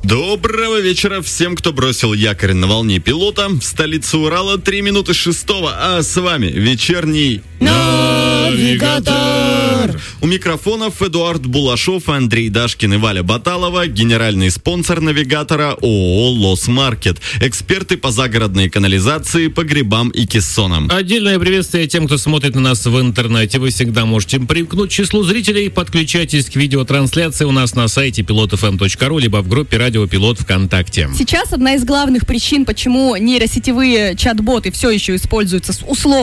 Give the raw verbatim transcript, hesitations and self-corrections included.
Доброго вечера всем, кто бросил якорь на волне пилота. В столице Урала три минуты шестого, а с вами вечерний Навигатор. У микрофонов Эдуард Булашов, Андрей Дашкин и Валя Баталова. Генеральный спонсор Навигатора ООО «Лосмаркет». Эксперты по загородной канализации, погребам и кессонам. Отдельное приветствие тем, кто смотрит на нас в интернете. Вы всегда можете привыкнуть к числу зрителей. Подключайтесь к видеотрансляции у нас на сайте пилот эф эм точка ру, либо в группе «Радио Пилот» ВКонтакте. Сейчас одна из главных причин, почему нейросетевые чат-боты все еще используются с условно